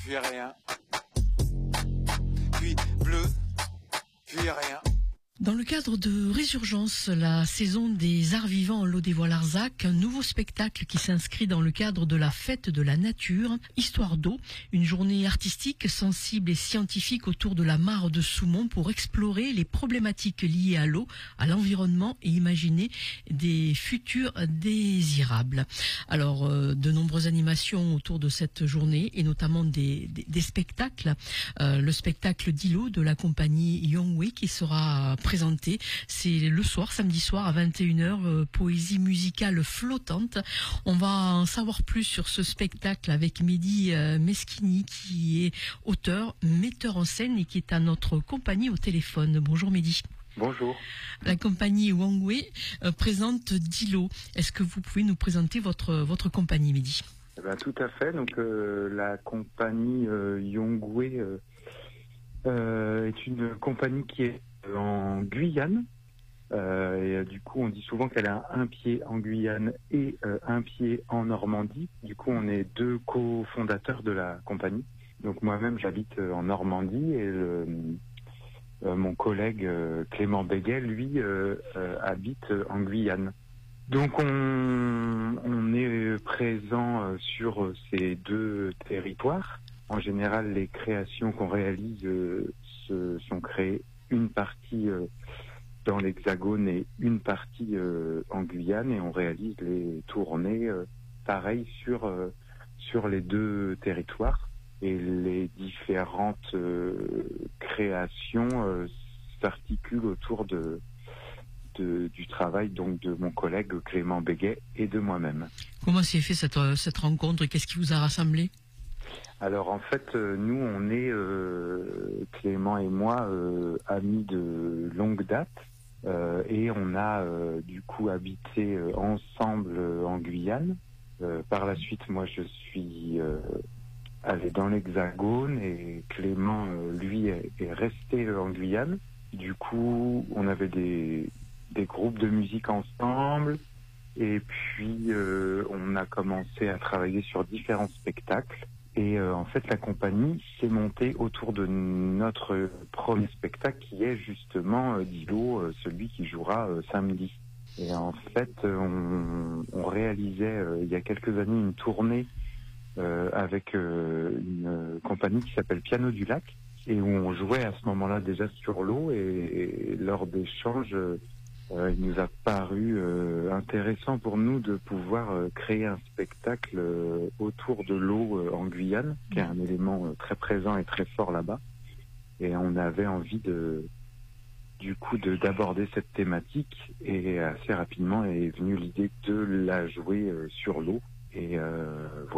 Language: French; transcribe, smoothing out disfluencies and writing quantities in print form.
puis rien, puis bleu, puis rien. Dans le cadre de Résurgence, la saison des arts vivants en Lot-des-Voix-Larzac, un nouveau spectacle qui s'inscrit dans le cadre de la fête de la nature, Histoire d'eau, une journée artistique, sensible et scientifique autour de la mare de Soumont pour explorer les problématiques liées à l'eau, à l'environnement et imaginer des futurs désirables. Alors, de nombreuses animations autour de cette journée et notamment des spectacles. Le spectacle d'Ilo de la compagnie Yongwei qui sera présenté. C'est le soir, samedi soir à 21h, poésie musicale flottante. On va en savoir plus sur ce spectacle avec Mehdi Meskini qui est auteur, metteur en scène et qui est à notre compagnie au téléphone. Bonjour Mehdi. Bonjour. La compagnie Yongwei présente Dilo. Est-ce que vous pouvez nous présenter votre compagnie, Mehdi? Eh ben, tout à fait. Donc la compagnie Yongwei est une compagnie qui est en Guyane. Et du coup, on dit souvent qu'elle a un pied en Guyane et un pied en Normandie. Du coup, on est deux cofondateurs de la compagnie. Donc moi-même, j'habite en Normandie et mon collègue Clément Béguet, lui, habite en Guyane. Donc on est présent sur ces deux territoires. En général, les créations qu'on réalise sont créées une partie dans l'Hexagone et une partie en Guyane, et on réalise les tournées pareil sur les deux territoires. Et les différentes créations s'articulent autour du travail donc de mon collègue Clément Béguet et de moi-même. Comment s'est fait cette rencontre et qu'est-ce qui vous a rassemblé? Alors en fait, nous on est Clément et moi amis de longue date et on a du coup habité ensemble en Guyane. Par la suite, moi je suis allé dans l'Hexagone et Clément lui est resté en Guyane. Du coup, on avait des groupes de musique ensemble et puis on a commencé à travailler sur différents spectacles. Et en fait, la compagnie s'est montée autour de notre premier spectacle qui est justement Dilo, celui qui jouera samedi. Et en fait, on réalisait il y a quelques années une tournée avec une compagnie qui s'appelle Piano du Lac et où on jouait à ce moment-là déjà sur l'eau et lors d'échanges, il nous a paru intéressant pour nous de pouvoir créer un spectacle autour de l'eau en Guyane, qui est un élément très présent et très fort là-bas. Et on avait envie d'aborder cette thématique et assez rapidement est venue l'idée de la jouer sur l'eau. Et